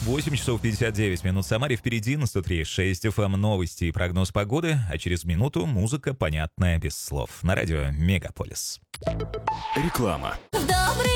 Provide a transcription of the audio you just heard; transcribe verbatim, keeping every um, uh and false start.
восемь часов пятьдесят девять минут в Самаре. Впереди на сто три и шесть эф эм новости и прогноз погоды, а через минуту музыка, понятная без слов, на радио Мегаполис. Реклама. В добрый